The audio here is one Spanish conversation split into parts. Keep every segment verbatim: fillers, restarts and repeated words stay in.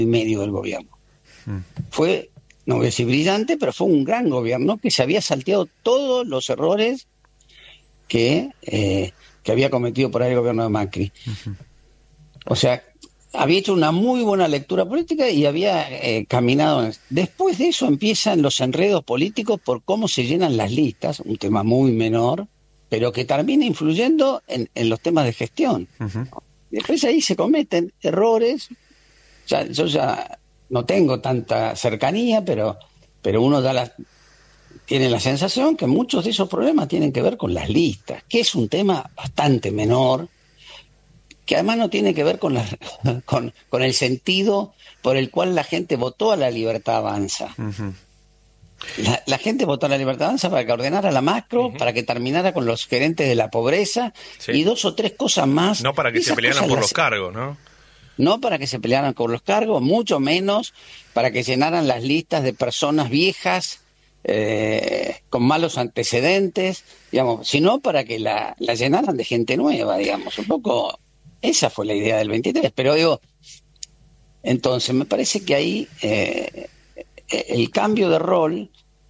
y medio del gobierno. Mm. Fue, no voy a decir brillante, pero fue un gran gobierno que se había salteado todos los errores que, eh, que había cometido por ahí el gobierno de Macri. Uh-huh. O sea, había hecho una muy buena lectura política y había eh, caminado. Después de eso empiezan los enredos políticos por cómo se llenan las listas, un tema muy menor, pero que termina influyendo en, en los temas de gestión. Uh-huh. Después ahí se cometen errores. Ya, yo ya no tengo tanta cercanía, pero, pero uno da la, tiene la sensación que muchos de esos problemas tienen que ver con las listas, que es un tema bastante menor, que además no tiene que ver con, la, con, con el sentido por el cual la gente votó a La Libertad Avanza. Uh-huh. La, la gente votó a La Libertad Avanza para que ordenara la macro, uh-huh. para que terminara con los gerentes de la pobreza, sí. y dos o tres cosas más. No para que se pelearan por las, los cargos, ¿no? No para que se pelearan por los cargos, mucho menos para que llenaran las listas de personas viejas, eh, con malos antecedentes, digamos, sino para que la, la llenaran de gente nueva, digamos, un poco. Esa fue la idea del veintitrés, pero digo, entonces me parece que ahí eh, el cambio de rol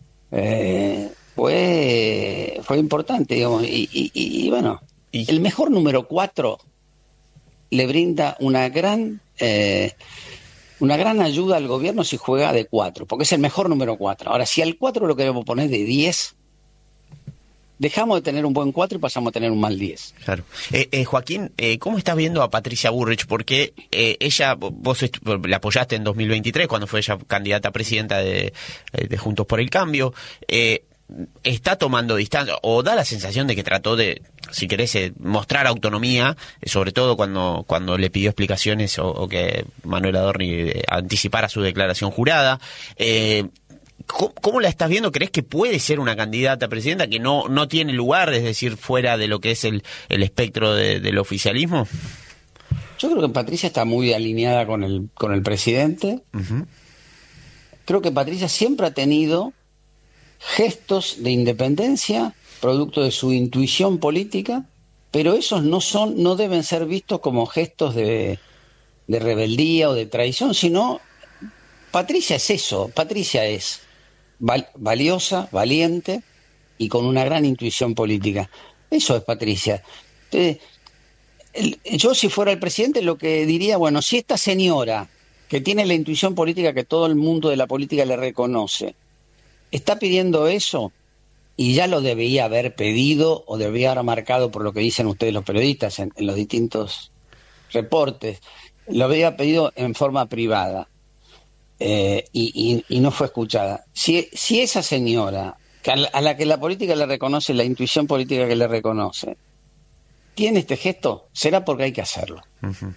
eh, fue fue importante, digamos, y, y, y bueno, ¿Y? el mejor número cuatro le brinda una gran eh, una gran ayuda al gobierno si juega de cuatro, porque es el mejor número cuatro. Ahora, si al cuatro lo queremos poner de diez, dejamos de tener un buen cuatro y pasamos a tener un mal diez. Claro. Eh, eh, Joaquín, eh, ¿cómo estás viendo a Patricia Bullrich? Porque eh, ella, vos est- la apoyaste en dos mil veintitrés, cuando fue ella candidata a presidenta de, de Juntos por el Cambio. Eh, está tomando distancia, o da la sensación de que trató de, si querés, eh, mostrar autonomía, eh, sobre todo cuando cuando le pidió explicaciones o, o que Manuel Adorni eh, anticipara su declaración jurada. Eh, ¿Cómo, ¿Cómo la estás viendo? ¿Crees que puede ser una candidata a presidenta que no, no tiene lugar, es decir, fuera de lo que es el, el espectro de, del oficialismo? Yo creo que Patricia está muy alineada con el, con el presidente. Uh-huh. Creo que Patricia siempre ha tenido gestos de independencia, producto de su intuición política, pero esos no son, no deben ser vistos como gestos de, de rebeldía o de traición, sino Patricia es eso, Patricia es val, valiosa, valiente y con una gran intuición política. Eso es Patricia. Entonces, el, yo si fuera el presidente lo que diría, bueno, si esta señora que tiene la intuición política que todo el mundo de la política le reconoce, está pidiendo eso, y ya lo debía haber pedido o debía haber marcado por lo que dicen ustedes los periodistas en, en los distintos reportes, lo había pedido en forma privada. Eh, y, y, y no fue escuchada. Si, si esa señora, que a, la, a la que la política le reconoce, la intuición política que le reconoce, tiene este gesto, será porque hay que hacerlo. Uh-huh.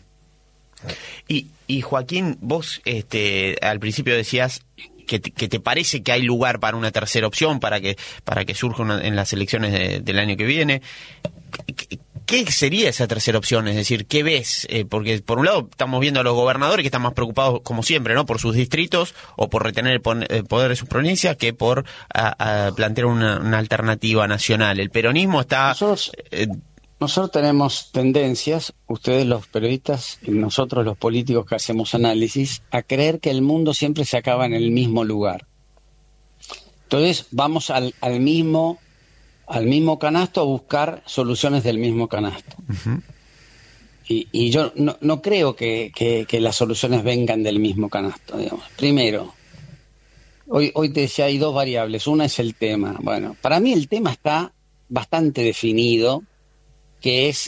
Y, y Joaquín, vos este, al principio decías que te, que te parece que hay lugar para una tercera opción, para que para que surja una, en las elecciones de, del año que viene. ¿Qué, ¿Qué sería esa tercera opción? Es decir, ¿qué ves? Eh, porque por un lado estamos viendo a los gobernadores que están más preocupados, como siempre, ¿no?, por sus distritos o por retener el, pon- el poder de sus provincias que por a, a plantear una, una alternativa nacional. El peronismo está... Nosotros, eh, nosotros tenemos tendencias, ustedes los periodistas y nosotros los políticos que hacemos análisis, a creer que el mundo siempre se acaba en el mismo lugar. Entonces vamos al, al mismo... al mismo canasto a buscar soluciones del mismo canasto. Uh-huh. Y, y yo no, no creo que, que, que las soluciones vengan del mismo canasto, digamos. Primero, hoy, hoy te decía, hay dos variables. Una es el tema. Bueno, para mí el tema está bastante definido, que es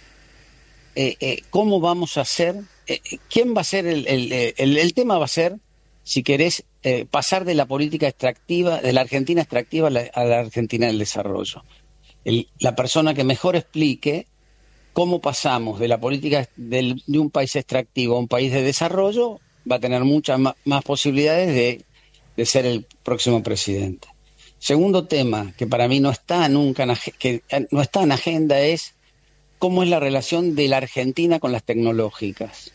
eh, eh, cómo vamos a hacer, eh, quién va a ser, el, el, el, el tema va a ser, si querés, eh, pasar de la política extractiva, de la Argentina extractiva a la, a la Argentina del desarrollo. El, la persona que mejor explique cómo pasamos de la política del, de un país extractivo a un país de desarrollo va a tener muchas más, más posibilidades de, de ser el próximo presidente. Segundo tema, que para mí no está nunca en, que no está en agenda, es cómo es la relación de la Argentina con las tecnológicas.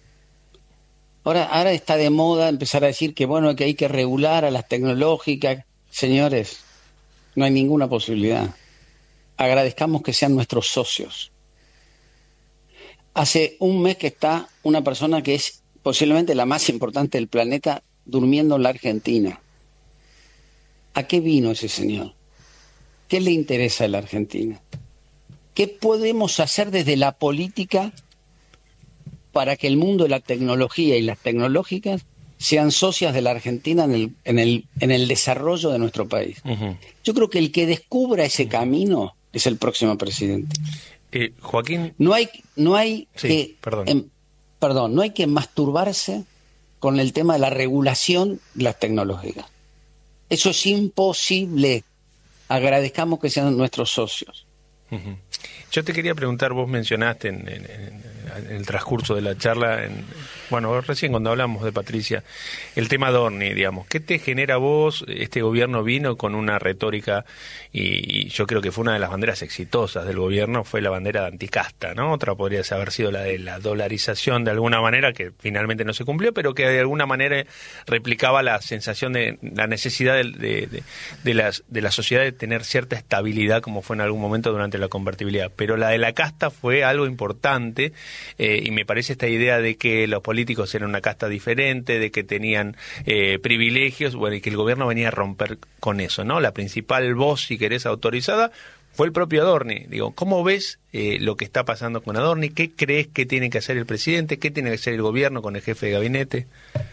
Ahora, ahora está de moda empezar a decir que bueno, que hay que regular a las tecnológicas. Señores, no hay ninguna posibilidad. Agradezcamos que sean nuestros socios. Hace un mes que está una persona que es posiblemente la más importante del planeta, durmiendo en la Argentina. ¿A qué vino ese señor? ¿Qué le interesa a la Argentina? ¿Qué podemos hacer desde la política para que el mundo de la tecnología y las tecnológicas sean socias de la Argentina en el, en el, en el desarrollo de nuestro país? Uh-huh. Yo creo que el que descubra ese camino es el próximo presidente. Eh, Joaquín... No hay, no hay sí, que... Perdón. Em, perdón, no hay que masturbarse con el tema de la regulación de las tecnológicas. Eso es imposible. Agradezcamos que sean nuestros socios. Uh-huh. Yo te quería preguntar, vos mencionaste en, en, en el transcurso de la charla, en, bueno, recién cuando hablamos de Patricia, el tema Dorni, digamos, ¿qué te genera a vos? Este gobierno vino con una retórica y, y yo creo que fue una de las banderas exitosas del gobierno, fue la bandera de anticasta, ¿no? Otra podría haber sido la de la dolarización de alguna manera, que finalmente no se cumplió, pero que de alguna manera replicaba la sensación de la necesidad de, de, de, de, las, de la sociedad de tener cierta estabilidad, como fue en algún momento durante la convertibilidad. Pero la de la casta fue algo importante, eh, y me parece esta idea de que los políticos eran una casta diferente, de que tenían eh, privilegios, bueno, y que el gobierno venía a romper con eso, ¿no? La principal voz, si querés, autorizada fue el propio Adorni. Digo, ¿cómo ves eh, lo que está pasando con Adorni? ¿Qué crees que tiene que hacer el presidente? ¿Qué tiene que hacer el gobierno con el jefe de gabinete?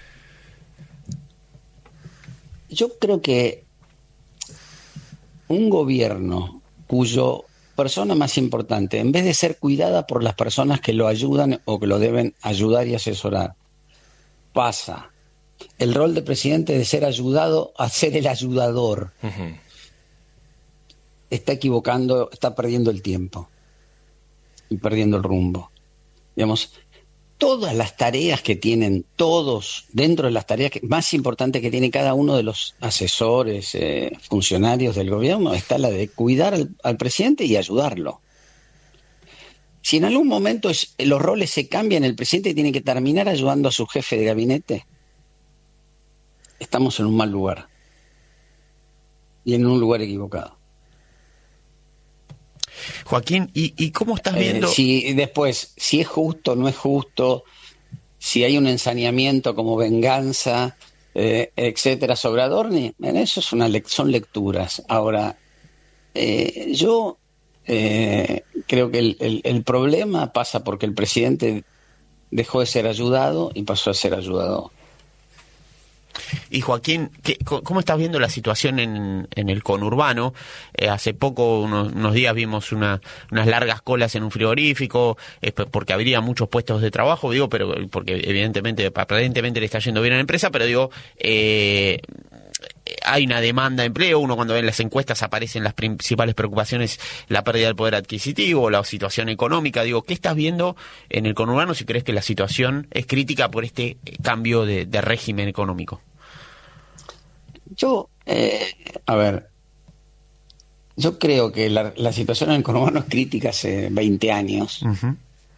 Yo creo que un gobierno cuyo persona más importante, en vez de ser cuidada por las personas que lo ayudan o que lo deben ayudar y asesorar, pasa el rol de presidente de ser ayudado a ser el ayudador. Uh-huh. Está equivocando, está perdiendo el tiempo y perdiendo el rumbo. Digamos, todas las tareas que tienen todos, dentro de las tareas que, más importantes que tiene cada uno de los asesores, eh, funcionarios del gobierno, está la de cuidar al, al presidente y ayudarlo. Si en algún momento es, los roles se cambian, el presidente tiene que terminar ayudando a su jefe de gabinete, estamos en un mal lugar y en un lugar equivocado. Joaquín, ¿y, y cómo estás viendo? Eh, si después, si es justo, no es justo, si hay un ensañamiento como venganza, eh, etcétera, sobre Adorni, en eso es una le- son lecturas. Ahora, eh, yo eh, creo que el, el, el problema pasa porque el presidente dejó de ser ayudado y pasó a ser ayudador. Y Joaquín, ¿qué, ¿cómo estás viendo la situación en, en el conurbano? Eh, hace poco, unos, unos días, vimos una, unas largas colas en un frigorífico, eh, porque habría muchos puestos de trabajo, digo, pero porque evidentemente, aparentemente le está yendo bien a la empresa, pero digo, eh, hay una demanda de empleo, uno cuando ve en las encuestas aparecen las principales preocupaciones, la pérdida del poder adquisitivo, la situación económica. Digo, ¿qué estás viendo en el conurbano si crees que la situación es crítica por este cambio de, de régimen económico? Yo, eh, a ver, yo creo que la, la situación en el conurbano es crítica hace veinte años. Uh-huh.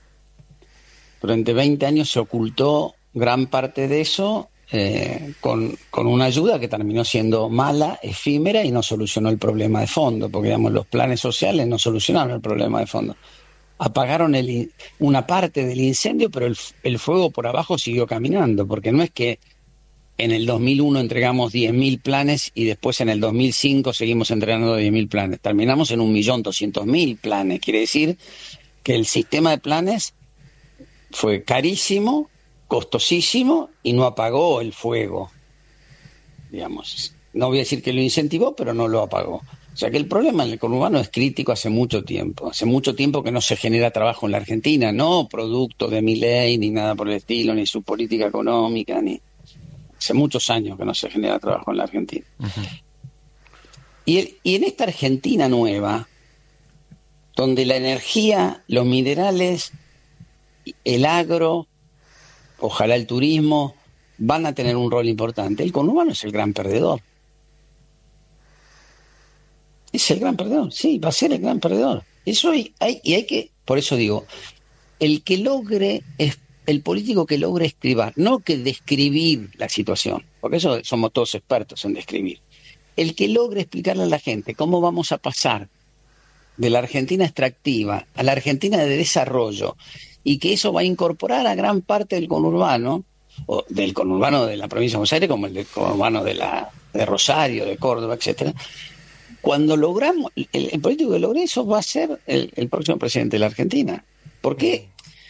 Durante veinte años se ocultó gran parte de eso eh, con, con una ayuda que terminó siendo mala, efímera y no solucionó el problema de fondo, porque digamos los planes sociales no solucionaron el problema de fondo. Apagaron el, una parte del incendio, pero el, el fuego por abajo siguió caminando, porque no es que en el dos mil uno entregamos diez mil planes y después en el dos mil cinco seguimos entregando diez mil planes. Terminamos en un millón doscientos mil planes. Quiere decir que el sistema de planes fue carísimo, costosísimo y no apagó el fuego. Digamos, no voy a decir que lo incentivó, pero no lo apagó. O sea que el problema en el conurbano es crítico hace mucho tiempo. Hace mucho tiempo que no se genera trabajo en la Argentina, no producto de Milei ni nada por el estilo, ni su política económica, ni... Hace muchos años que no se genera trabajo en la Argentina. Uh-huh. Y, el, y en esta Argentina nueva, donde la energía, los minerales, el agro, ojalá el turismo, van a tener un rol importante, el conurbano es el gran perdedor. Es el gran perdedor, sí, va a ser el gran perdedor. Eso hay, hay y hay que, por eso digo, el que logre es el político que logre escribir, no que describir la situación, porque eso somos todos expertos en describir. El que logre explicarle a la gente cómo vamos a pasar de la Argentina extractiva a la Argentina de desarrollo y que eso va a incorporar a gran parte del conurbano, o del conurbano de la provincia de Buenos Aires como el del conurbano de, la, de Rosario, de Córdoba, etcétera. Cuando logramos, el, el político que logre eso va a ser el, el próximo presidente de la Argentina. ¿Por qué?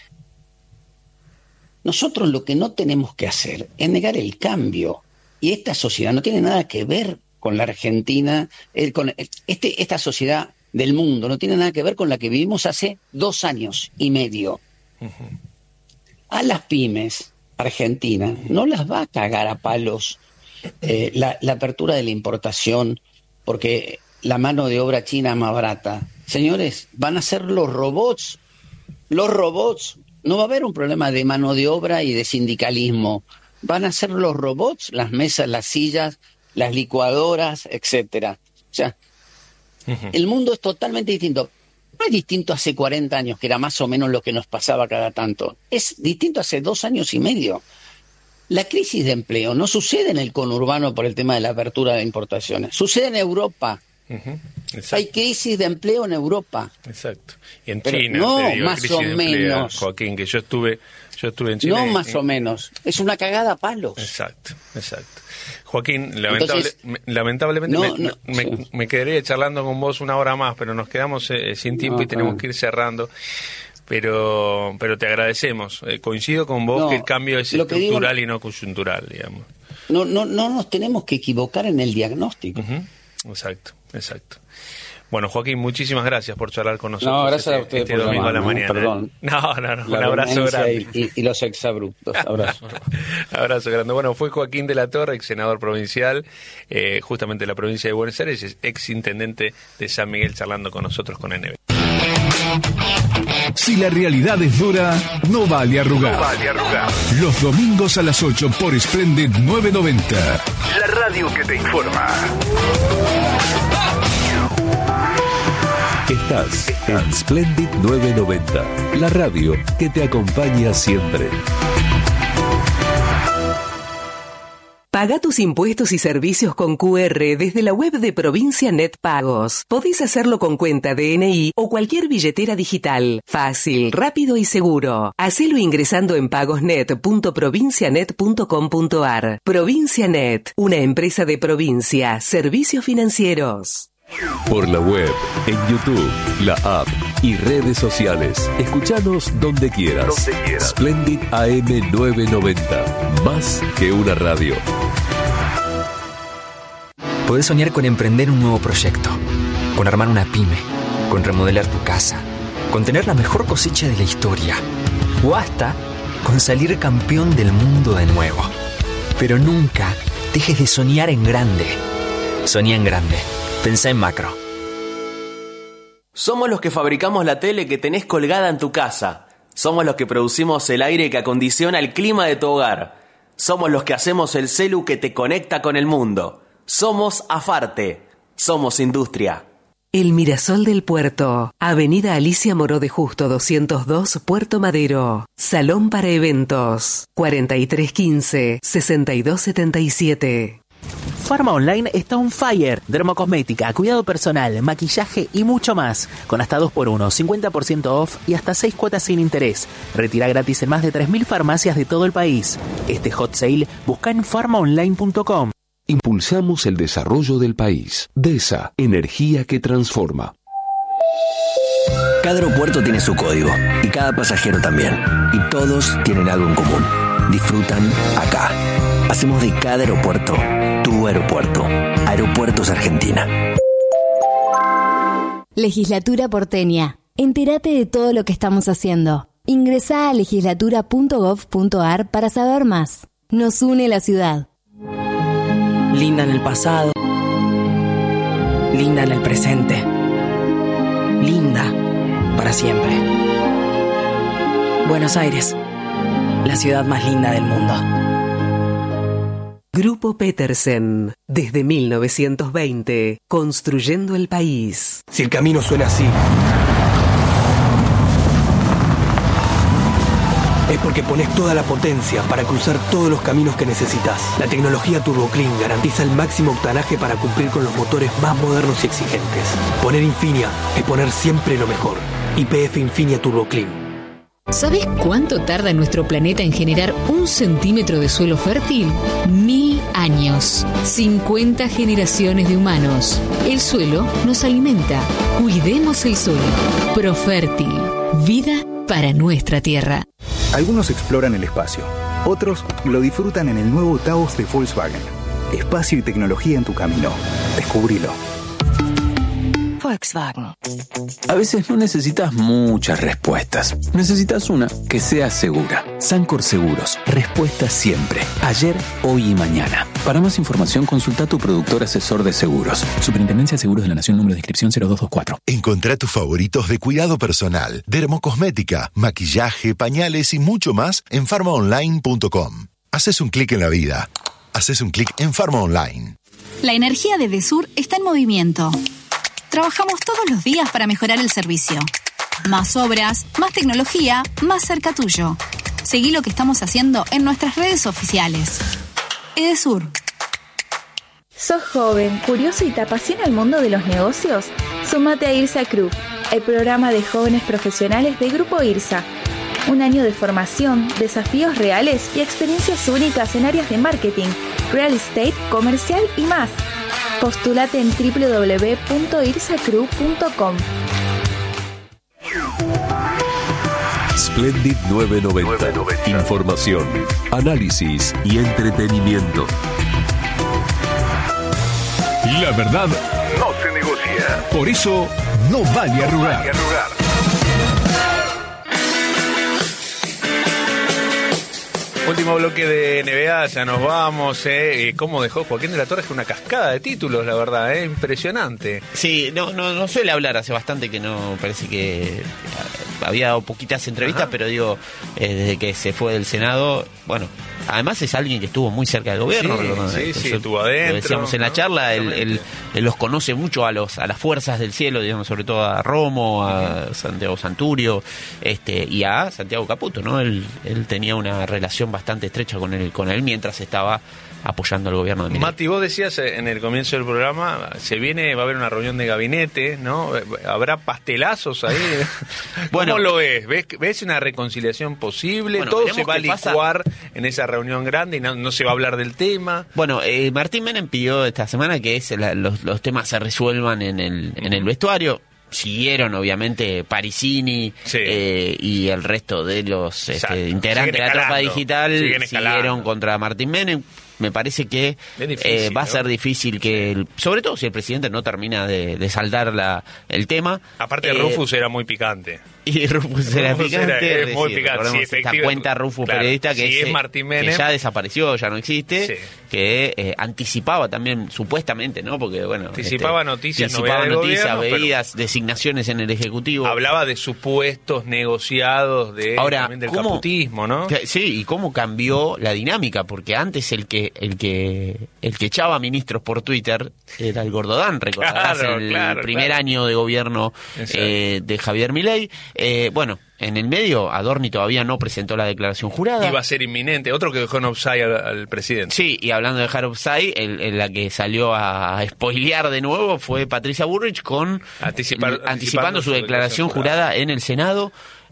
Nosotros lo que no tenemos que hacer es negar el cambio. Y esta sociedad no tiene nada que ver con la Argentina, eh, con este, esta sociedad del mundo, no tiene nada que ver con la que vivimos hace dos años y medio. Uh-huh. A las pymes argentinas no las va a cagar a palos eh, la, la apertura de la importación, porque la mano de obra china es más barata. Señores, van a ser los robots, los robots. No va a haber un problema de mano de obra y de sindicalismo. Van a ser los robots, las mesas, las sillas, las licuadoras, etcétera. O sea, uh-huh. El mundo es totalmente distinto. No es distinto hace cuarenta años, que era más o menos lo que nos pasaba cada tanto. Es distinto hace dos años y medio. La crisis de empleo no sucede en el conurbano por el tema de la apertura de importaciones. Sucede en Europa. Uh-huh. Hay crisis de empleo en Europa. Exacto. Y en Pero China, no, te digo, más crisis o de empleo, menos. Joaquín, que yo estuve, yo estuve en China. No, y, más y... o menos. Es una cagada a palos. Exacto, exacto. Joaquín, lamentable, Entonces, lamentablemente no, me, no, me, sí. me quedaría charlando con vos una hora más, pero nos quedamos eh, sin tiempo no, y tenemos no. que ir cerrando. Pero pero te agradecemos. Eh, coincido con vos No, que el cambio es lo que estructural digo- y no coyuntural, digamos. No, no, no nos tenemos que equivocar en el diagnóstico. Uh-huh. Exacto, exacto. Bueno, Joaquín, muchísimas gracias por charlar con nosotros. No, gracias este, a ustedes este por domingo a la llamarme, mañana. perdón. No, no, no, La un abrazo vehemencia grande. Y, y, y los exabruptos. Abrazo. Abrazo grande. Bueno, fue Joaquín de la Torre, ex senador provincial, eh, justamente de la provincia de Buenos Aires, ex intendente de San Miguel, charlando con nosotros con N B. Si la realidad es dura, no vale arrugar. No vale arrugar. Los domingos a las ocho por Splendid nueve noventa. La radio que te informa. Estás en Splendid nueve noventa, la radio que te acompaña siempre. Paga tus impuestos y servicios con Q R desde la web de Provincia Net Pagos. Podés hacerlo con cuenta D N I o cualquier billetera digital. Fácil, rápido y seguro. Hacelo ingresando en pagosnet punto provincianet punto com punto ar. Provincia Net, una empresa de provincia, servicios financieros. Por la web, en YouTube, la app y redes sociales. Escuchanos donde quieras. Donde quieras. Splendid A M nueve noventa. Más que una radio. Podés soñar con emprender un nuevo proyecto, con armar una pyme, con remodelar tu casa, con tener la mejor cosecha de la historia, o hasta con salir campeón del mundo de nuevo. Pero nunca dejes de soñar en grande. Soñá en grande. Pensá en macro. Somos los que fabricamos la tele que tenés colgada en tu casa. Somos los que producimos el aire que acondiciona el clima de tu hogar. Somos los que hacemos el celu que te conecta con el mundo. Somos Afarte. Somos industria. El Mirasol del Puerto. Avenida Alicia Moró de Justo doscientos dos, Puerto Madero. Salón para eventos. cuarenta y tres quince, sesenta y dos setenta y siete. Pharma Online está on fire. Dermocosmética, cuidado personal, maquillaje y mucho más. Con hasta dos por uno, cincuenta por ciento off y hasta seis cuotas sin interés. Retira gratis en más de tres mil farmacias de todo el país. Este hot sale busca en pharma online punto com. Impulsamos el desarrollo del país. DESA, energía que transforma. Cada aeropuerto tiene su código y cada pasajero también. Y todos tienen algo en común. Disfrutan acá. Hacemos de cada aeropuerto tu aeropuerto. Aeropuertos Argentina. Legislatura porteña. Entérate de todo lo que estamos haciendo. Ingresá a legislatura punto gov punto ar para saber más. Nos une la ciudad. Linda en el pasado. Linda en el presente. Linda para siempre. Buenos Aires, la ciudad más linda del mundo. Grupo Petersen, desde mil novecientos veinte, construyendo el país. Si el camino suena así, es porque pones toda la potencia para cruzar todos los caminos que necesitas. La tecnología TurboClean garantiza el máximo octanaje para cumplir con los motores más modernos y exigentes. Poner Infinia es poner siempre lo mejor. Y P F Infinia TurboClean. ¿Sabes cuánto tarda nuestro planeta en generar un centímetro de suelo fértil? Mil años. cincuenta generaciones de humanos. El suelo nos alimenta. Cuidemos el suelo. Profértil. Vida para nuestra tierra. Algunos exploran el espacio. Otros lo disfrutan en el nuevo Taos de Volkswagen. Espacio y tecnología en tu camino. Descubrilo. Volkswagen. A veces no necesitas muchas respuestas. Necesitas una que sea segura. Sancor Seguros. Respuesta siempre. Ayer, hoy y mañana. Para más información, consulta a tu productor asesor de seguros. Superintendencia de Seguros de la Nación, número de inscripción cero dos dos cuatro. Encontrá tus favoritos de cuidado personal, dermocosmética, maquillaje, pañales y mucho más en farma online punto com. Haces un clic en la vida. Haces un clic en Farma Online. La energía de Edesur está en movimiento. Trabajamos todos los días para mejorar el servicio. Más obras, más tecnología, más cerca tuyo. Seguí lo que estamos haciendo en nuestras redes oficiales. Edesur. ¿Sos joven, curioso y te apasiona el mundo de los negocios? Súmate a IRSA Crew, el programa de jóvenes profesionales de Grupo IRSA. Un año de formación, desafíos reales y experiencias únicas en áreas de marketing, real estate, comercial y más. Postúlate en doble u doble u doble u punto irsa crew punto com. Splendid novecientos noventa. Información, análisis y entretenimiento. La verdad no se negocia. Por eso no vale arrugar. No vale arrugar. Último bloque de N B A, ya nos vamos, ¿eh? ¿Cómo dejó Joaquín de la Torre? Una cascada de títulos, la verdad, ¿eh? Impresionante. Sí, no, no, no suele hablar, hace bastante que no, parece que había dado poquitas entrevistas, Ajá. pero digo, eh, desde que se fue del Senado, bueno, además es alguien que estuvo muy cerca del gobierno. Sí, ¿no? sí, Entonces, sí, estuvo adentro. Lo decíamos en la ¿no? charla, él, él, él los conoce mucho a los a las fuerzas del cielo, digamos, sobre todo a Romo, a Santiago Santurio, este, y a Santiago Caputo, ¿no? Él, él tenía una relación bastante estrecha con él, con él mientras estaba apoyando al gobierno de Milei. Mati, vos decías en el comienzo del programa, se viene, va a haber una reunión de gabinete, ¿no? ¿Habrá pastelazos ahí? Bueno, ¿Cómo lo ves? ¿Ves? ¿Ves una reconciliación posible? Bueno, ¿Todo se va a licuar pasa. en esa reunión grande y no, no se va a hablar del tema? Bueno, eh, Martín Menem pidió esta semana que es la, los, los temas se resuelvan en el, en el vestuario. Siguieron, obviamente, Parisini sí. eh, y el resto de los este, integrantes de la tropa digital siguieron contra Martín Menem. Me parece que difícil, eh, va a ser ¿no? difícil que, el, sobre todo si el presidente no termina de, de saldar la, el tema. Aparte, eh, Rufus era muy picante. Y Rufus era Rufus picante. Era, muy picante. Sí, esta cuenta Rufus claro, periodista que, si es, es Martín Menem, que ya desapareció, ya no existe, sí. que eh, anticipaba también, supuestamente, ¿no? Porque, bueno. Anticipaba este, noticias, anticipaba noticias, gobierno, veías designaciones en el Ejecutivo. Hablaba de supuestos negociados de, Ahora, también del ¿cómo, caputismo, ¿no? Que, sí, y cómo cambió la dinámica, porque antes el que el que el que echaba ministros por Twitter era el Gordodán, recordarás claro, el claro, primer claro. año de gobierno eh, de Javier Milei. Eh, bueno, en el medio, Adorni todavía no presentó la declaración jurada. Iba a ser inminente. Otro que dejó en offside al, al presidente. Sí, y hablando de dejar offside, el, el, la que salió a spoilear de nuevo fue Patricia Bullrich con Anticipar, anticipando, anticipando su declaración jurada. jurada en el Senado.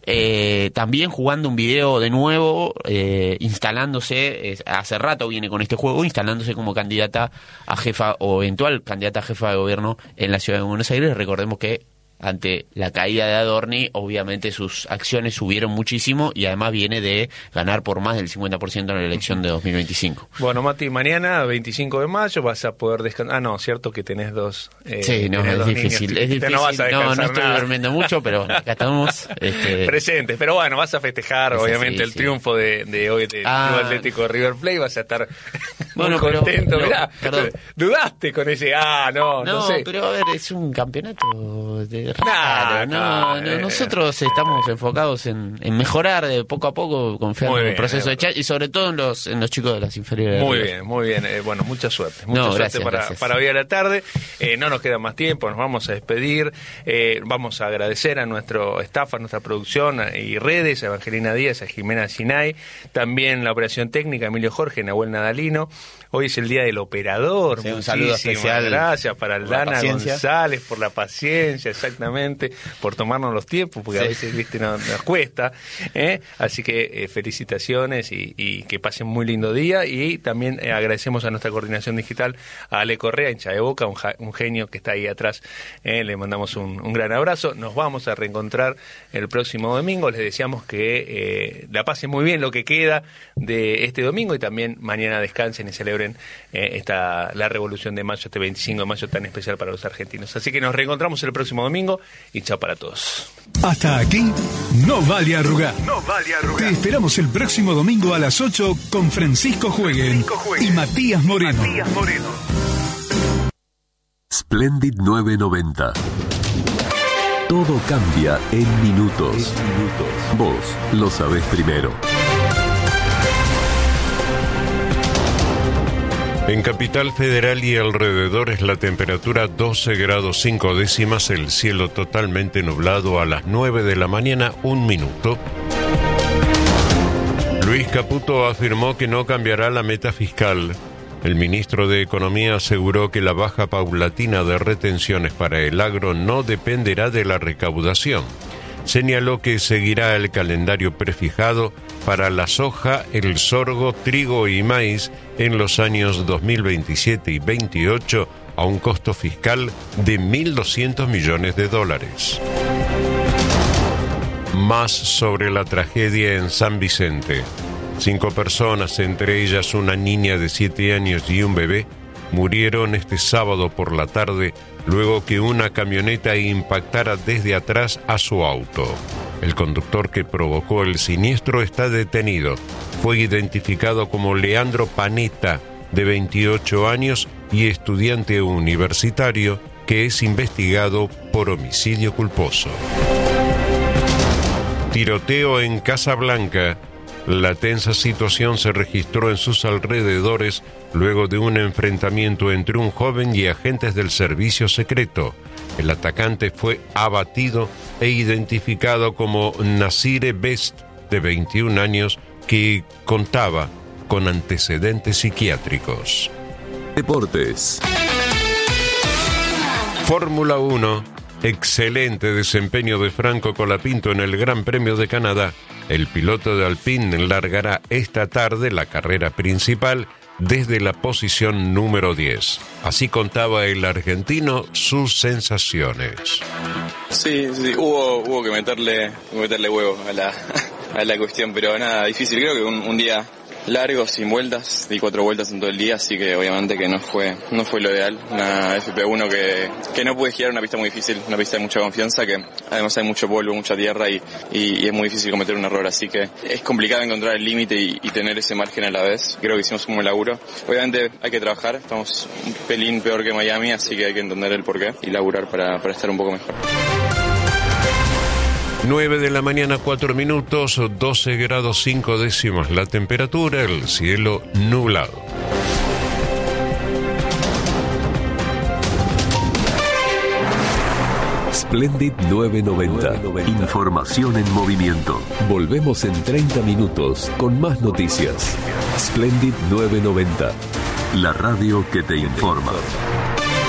Eh, también jugando un video de nuevo, eh, instalándose, eh, hace rato viene con este juego, instalándose como candidata a jefa o eventual candidata a jefa de gobierno en la ciudad de Buenos Aires. Recordemos que ante la caída de Adorni, obviamente sus acciones subieron muchísimo y además viene de ganar por más del cincuenta por ciento en la elección de dos mil veinticinco. Bueno, Mati, mañana, veinticinco de mayo, vas a poder descansar. Ah, no, cierto que tenés dos. Eh, sí, no, es difícil. Es difícil. No, vas a no, no nada. estoy durmiendo mucho, pero bueno, acá estamos. Este... presentes. Pero bueno, vas a festejar, es obviamente, así, el sí. triunfo de, de hoy del ah. Atlético de River Plate. Vas a estar bueno, muy contento. Pero, Mirá, perdón. Dudaste con ese. Ah, no, no, no sé. Pero a ver, es un campeonato de. Claro, no, no, nosotros estamos enfocados en, en mejorar de poco a poco, confiando en el proceso de chat y sobre todo en los en los chicos de las inferiores. Muy bien, muy bien. Eh, bueno, mucha suerte. Mucha no, suerte gracias, para, gracias. para hoy a la tarde. Eh, no nos queda más tiempo, nos vamos a despedir. Eh, vamos a agradecer a nuestro staff, a nuestra producción y redes, a Evangelina Díaz, a Jimena Sinay, también la operación técnica, Emilio Jorge, Nahuel Nadalino, Hoy es el día del operador. Sí, un saludo especial. Gracias para Aldana González por la paciencia, exactamente, por tomarnos los tiempos, porque sí. a veces, viste, nos, nos cuesta. ¿eh? Así que eh, felicitaciones y, y que pasen muy lindo día. Y también eh, agradecemos a nuestra coordinación digital, a Ale Correa, hincha de Boca, un, ja, un genio que está ahí atrás. ¿eh? Le mandamos un, un gran abrazo. Nos vamos a reencontrar el próximo domingo. Les deseamos que eh, la pasen muy bien lo que queda de este domingo y también mañana descansen y celebren Eh, esta, la Revolución de Mayo, este veinticinco de mayo tan especial para los argentinos. Así que nos reencontramos el próximo domingo y chao para todos. Hasta aquí, no vale arrugar. No vale arrugar. Te esperamos el próximo domingo a las ocho con Francisco Jueguen y Matías Moreno. Matías Moreno. Splendid nueve noventa. Todo cambia en minutos. Vos lo sabés primero. En Capital Federal y alrededores la temperatura doce grados cinco décimas, el cielo totalmente nublado a las nueve de la mañana, un minuto. Luis Caputo afirmó que no cambiará la meta fiscal. El ministro de Economía aseguró que la baja paulatina de retenciones para el agro no dependerá de la recaudación. Señaló que seguirá el calendario prefijado para la soja, el sorgo, trigo y maíz en los años dos mil veintisiete y veintiocho a un costo fiscal de mil doscientos millones de dólares. Más sobre la tragedia en San Vicente. Cinco personas, entre ellas una niña de siete años y un bebé, murieron este sábado por la tarde luego que una camioneta impactara desde atrás a su auto. El conductor que provocó el siniestro está detenido. Fue identificado como Leandro Panetta, de veintiocho años y estudiante universitario, que es investigado por homicidio culposo. Tiroteo en Casablanca. La tensa situación se registró en sus alrededores luego de un enfrentamiento entre un joven y agentes del servicio secreto. El atacante fue abatido e identificado como Nasire Best, de veintiún años, que contaba con antecedentes psiquiátricos. Deportes. Fórmula uno. Excelente desempeño de Franco Colapinto en el Gran Premio de Canadá. El piloto de Alpine largará esta tarde la carrera principal desde la posición número diez. Así contaba el argentino sus sensaciones. Sí, sí, hubo, hubo que meterle, meterle huevo a la, a la cuestión, pero nada, difícil. Creo que un, un día largo, sin vueltas, di cuatro vueltas en todo el día, así que obviamente que no fue no fue lo ideal. Una F P uno que, que no pude girar, una pista muy difícil, una pista de mucha confianza, que además hay mucho polvo, mucha tierra y, y, y es muy difícil cometer un error, así que es complicado encontrar el límite y, y tener ese margen a la vez. Creo que hicimos un buen laburo. Obviamente hay que trabajar, estamos un pelín peor que Miami, así que hay que entender el porqué y laburar para, para estar un poco mejor. nueve de la mañana, cuatro minutos, doce grados cinco décimas la temperatura, el cielo nublado. Splendid nueve noventa. Información en movimiento. Volvemos en treinta minutos con más noticias. Splendid nueve noventa. La radio que te informa.